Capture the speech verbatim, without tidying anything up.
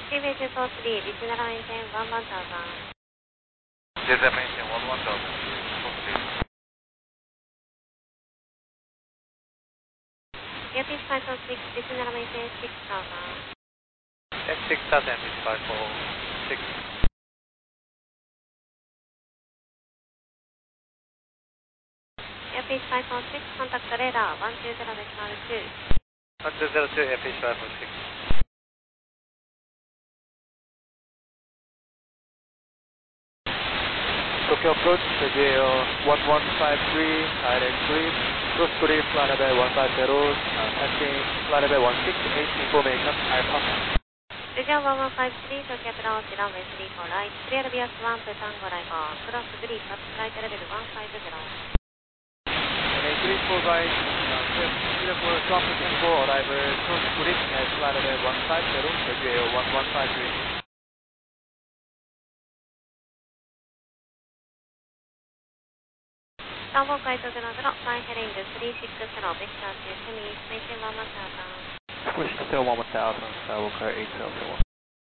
シービーツーフォースリー、ビスナラメンテン、ワンワンタウザン。 デザメンテン、ワンワンタウザン。 エアピースファイブフォーシックス、ビスナラメンテン、シックスタウザン。 エスシックスタウザン、ビスファイブフォーシックス。 エアピースファイブフォーシックス、コンタクトレーダー、ワンツーゼロデシマルツー。 ワンツーゼロツー、エアピースファイブフォーシックス。Tokyo approach, J L one one five three, direct sweep, cross sweep, flight level one five zero, uh, passing flight level one six eight, information, Alpha. レジャーワンワンファイブスリー、東京アプローチ、ランウェイスリーフォーライト、クリアルビアスワン、プタンゴライゴー、クロスグリー、タッチフライトレベルワンファイブゼロ。 three four right, clear for traffic info, arrival, cross sweep, at flight level one five zero, J L one one five three. ターボカイトゼロゼロ、ファイヘリングスリーシックスゼロ、ベクターツーセミ、メイテンワンワンタウザン。 Squish still one one thousand, Skywalker eight zero zero.